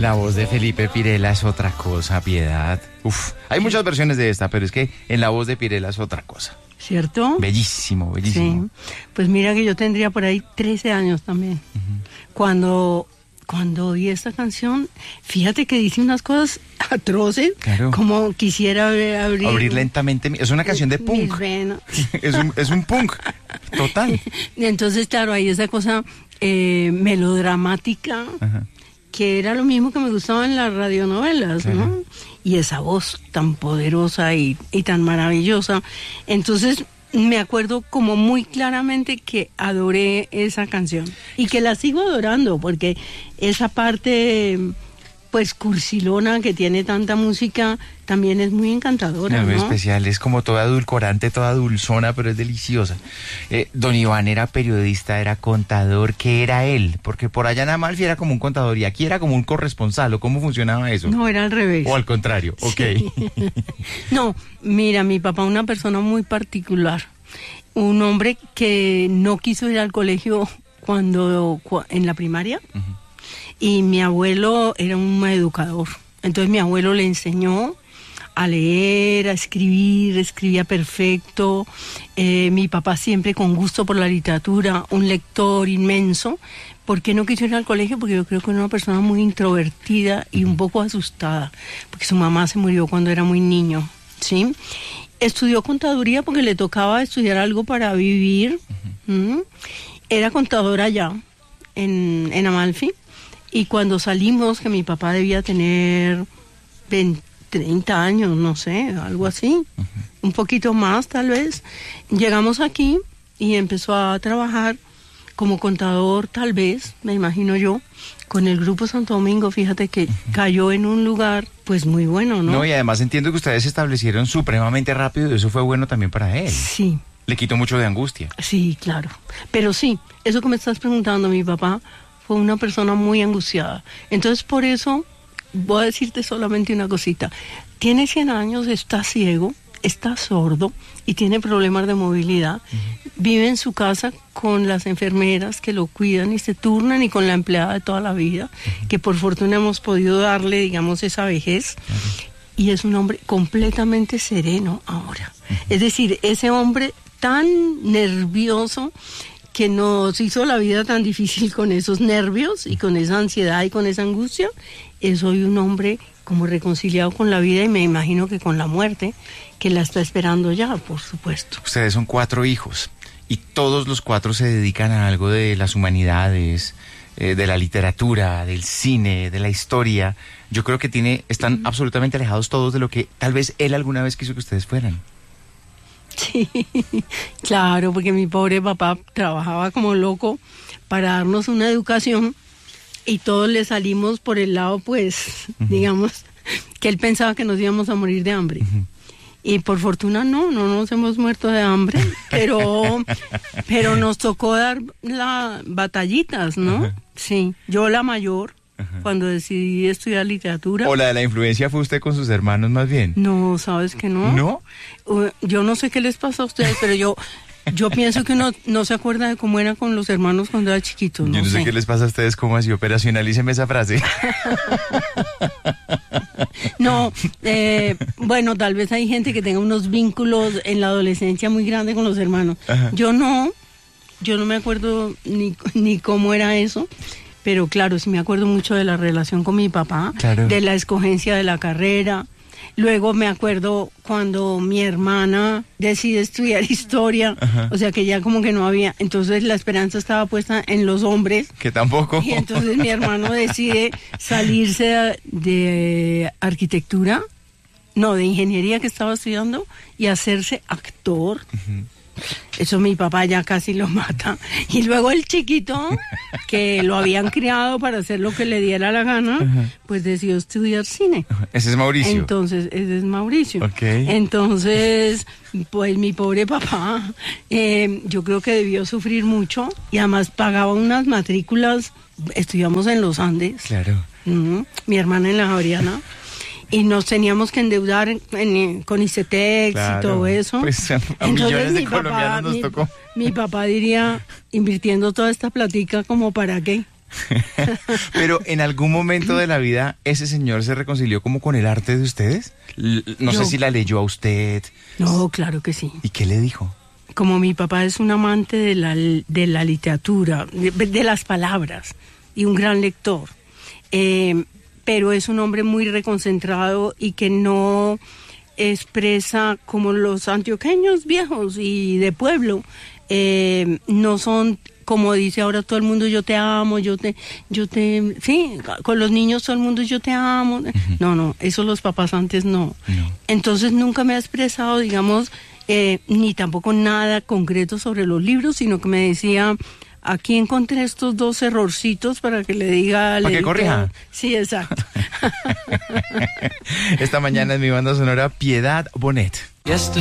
La voz de Felipe Pirela es otra cosa, Piedad. Uf, hay muchas versiones de esta, pero es que en la voz de Pirela es otra cosa. ¿Cierto? Bellísimo, bellísimo. Sí. Pues mira que yo tendría por ahí 13 años también. Cuando oí esta canción, fíjate que dice unas cosas atroces, Claro. como quisiera Abrir lentamente. Es una canción de mis punk. venas. Es un punk. Total. Entonces, claro, hay esa cosa melodramática, Ajá. que era lo mismo que me gustaba en las radionovelas, Claro. ¿no? Y esa voz tan poderosa y tan maravillosa. Entonces, me acuerdo como muy claramente que adoré esa canción y que la sigo adorando porque esa parte pues cursilona que tiene tanta música también es muy encantadora, Es muy ¿no? especial, es como toda edulcorante, toda dulzona, pero es deliciosa. Don Iván era periodista, era contador. ¿Qué era él? Porque por allá en Amalfi era como un contador y aquí era como un corresponsal. ¿O cómo funcionaba eso? No, era al revés. O al contrario, ok. Sí. No, mira, mi papá una persona muy particular, un hombre que no quiso ir al colegio en la primaria. Ujú. Y mi abuelo era un educador. Entonces mi abuelo le enseñó a leer, a escribir, escribía perfecto. Mi papá siempre con gusto por la literatura, un lector inmenso. ¿Por qué no quiso ir al colegio? Porque yo creo que era una persona muy introvertida y un poco asustada, porque su mamá se murió cuando era muy niño, ¿sí? Estudió contaduría porque le tocaba estudiar algo para vivir. Era contadora allá, en Amalfi. Y cuando salimos, que mi papá debía tener 30 años, no sé, algo así, un poquito más tal vez, llegamos aquí y empezó a trabajar como contador, tal vez, me imagino yo, con el Grupo Santo Domingo. Fíjate que cayó en un lugar pues muy bueno, ¿no? No, y además entiendo que ustedes se establecieron supremamente rápido y eso fue bueno también para él. Sí, Le quitó mucho de angustia. sí, claro. Pero sí, eso que me estás preguntando, mi papá fue una persona muy angustiada. Entonces, por eso, voy a decirte solamente una cosita. Tiene 100 años, está ciego, está sordo y tiene problemas de movilidad. Vive en su casa con las enfermeras que lo cuidan y se turnan y con la empleada de toda la vida, que por fortuna hemos podido darle, digamos, esa vejez. Y es un hombre completamente sereno ahora. Es decir, ese hombre tan nervioso que nos hizo la vida tan difícil con esos nervios y con esa ansiedad y con esa angustia, es hoy un hombre como reconciliado con la vida y me imagino que con la muerte, que la está esperando ya, por supuesto. Ustedes son 4 hijos y todos los 4 se dedican a algo de las humanidades, de la literatura, del cine, de la historia. Yo creo que están absolutamente alejados todos de lo que tal vez él alguna vez quiso que ustedes fueran. Sí, claro, porque mi pobre papá trabajaba como loco para darnos una educación y todos le salimos por el lado, pues, digamos, que él pensaba que nos íbamos a morir de hambre. Y por fortuna no nos hemos muerto de hambre, pero nos tocó dar batallitas, ¿no? Sí, yo la mayor, cuando decidí estudiar literatura. ¿O la de la influencia fue usted con sus hermanos más bien? No, ¿sabes que no? ¿No? Yo no sé qué les pasa a ustedes, pero yo pienso que uno no se acuerda de cómo era con los hermanos cuando era chiquito. Yo no sé qué les pasa a ustedes, cómo así, operacionalíceme esa frase. No, bueno, tal vez hay gente que tenga unos vínculos en la adolescencia muy grandes con los hermanos. Ajá. Yo no me acuerdo ni cómo era eso. Pero claro, sí me acuerdo mucho de la relación con mi papá, Claro. de la escogencia de la carrera. Luego me acuerdo cuando mi hermana decide estudiar historia, o sea que ya como que no había, entonces la esperanza estaba puesta en los hombres. Que tampoco. Y entonces mi hermano decide salirse de arquitectura, no, de ingeniería que estaba estudiando y hacerse actor. Eso mi papá ya casi lo mata. Y luego el chiquito, que lo habían criado para hacer lo que le diera la gana, pues decidió estudiar cine. Ese es Mauricio. Entonces, ese es Mauricio. Ok. Entonces, pues mi pobre papá, yo creo que debió sufrir mucho y además pagaba unas matrículas. Estudiamos en los Andes. Claro. Mi hermana en la Javeriana. Y nos teníamos que endeudar con ICETEX Claro. y todo eso. Pues a millones de colombianos nos tocó. Mi papá diría, invirtiendo toda esta platica, ¿como para qué? Pero en algún momento de la vida, ¿ese señor se reconcilió como con el arte de ustedes? No sé si la leyó a usted. No, claro que sí. ¿Y qué le dijo? Como mi papá es un amante de la literatura, de las palabras, y un gran lector, pero es un hombre muy reconcentrado y que no expresa como los antioqueños viejos y de pueblo, no son como dice ahora todo el mundo, yo te amo, sí, con los niños todo el mundo, yo te amo. No, eso los papás antes no. Entonces nunca me ha expresado, digamos, ni tampoco nada concreto sobre los libros, sino que me decía, aquí encontré estos 2 errorcitos para que le diga... ¿Para que corrija? Sí, exacto. Esta mañana en mi banda sonora, Piedad Bonet.